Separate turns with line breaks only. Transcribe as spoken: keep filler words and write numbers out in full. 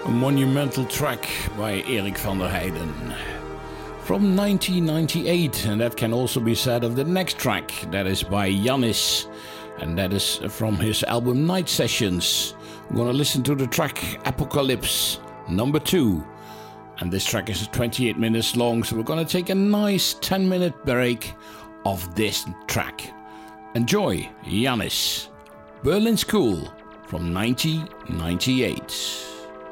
A monumental track by Erik van der Heijden. From nineteen ninety-eight, and that can also be said of the next track. That is by Yannis, and that is from his album Night Sessions. We're gonna listen to the track Apocalypse, number two. And this track is twenty-eight minutes long, so we're gonna take a nice ten minute break of this track. Enjoy Yannis, Berlin School from nineteen ninety-eight.